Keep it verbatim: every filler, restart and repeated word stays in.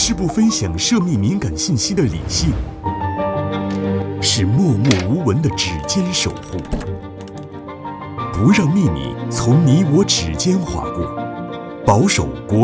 是不分享涉密敏感信息的理性，是默默无闻的指尖守护，不让秘密从你我指尖划过，保守国